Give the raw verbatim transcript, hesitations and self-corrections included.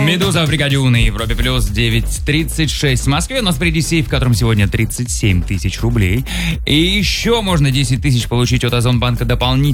Медуза в бригаде У на Европе плюс девять тридцать шесть в Москве. У нас впереди сейф, в котором сегодня тридцать семь тысяч рублей. И еще можно десять тысяч получить от Озонбанка дополнительно.